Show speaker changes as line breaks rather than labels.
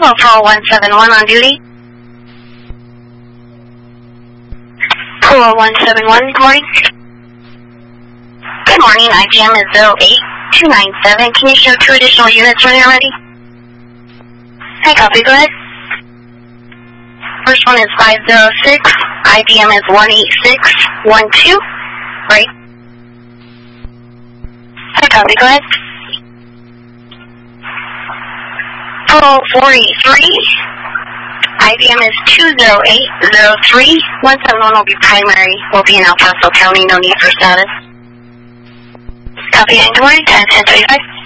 Bravo Paul 171 on duty. Paul 171, good morning. Good morning, IBM is 08297. Can you show 2 additional units when you're ready? Hi, copy, go ahead. First one is 506, IBM is 18612. Right. Hi, copy, go ahead. Paul 483, IBM is 20803. 171 will be primary, will be in El Paso County, no need for status. Copy, and good morning, 10-10-35.